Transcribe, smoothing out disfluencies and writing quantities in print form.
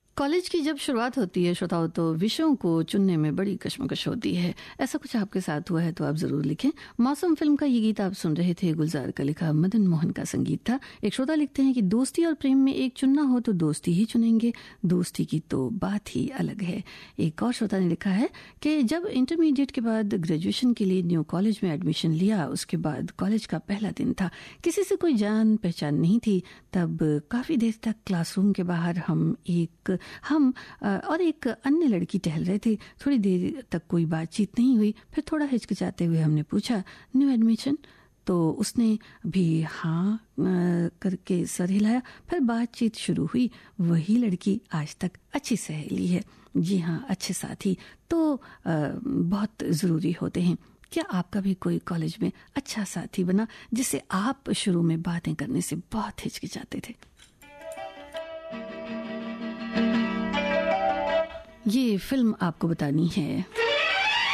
College की जब शुरुआत होती है श्रोताओं, तो विषयों को चुनने में बड़ी कश्मकश होती है। ऐसा कुछ आपके साथ हुआ है तो आप जरूर लिखें। मौसम फिल्म का ये गीत आप सुन रहे थे, गुलजार का लिखा, मदन मोहन का संगीत था। एक श्रोता लिखते हैं कि दोस्ती और प्रेम में एक चुनना हो तो दोस्ती ही चुनेंगे, दोस्ती की तो बात ही अलग है। एक और श्रोता ने लिखा है कि जब इंटरमीडिएट के बाद ग्रेजुएशन के लिए न्यू कॉलेज में एडमिशन लिया, उसके बाद कॉलेज का पहला दिन था, किसी से कोई जान पहचान नहीं थी। तब काफी देर तक क्लासरूम के बाहर हम और एक अन्य लड़की टहल रहे थे। थोड़ी देर तक कोई बातचीत नहीं हुई। फिर थोड़ा हिचकिचाते हुए हमने पूछा, न्यू एडमिशन? तो उसने भी हाँ करके सर हिलाया। फिर बातचीत शुरू हुई। वही लड़की आज तक अच्छी सहेली है। जी हाँ, अच्छे साथी तो बहुत जरूरी होते हैं। क्या आपका भी कोई कॉलेज में अच्छा साथी बना जिससे आप शुरू में बातें करने से बहुत हिचकिचाते थे? ये फिल्म आपको बतानी है।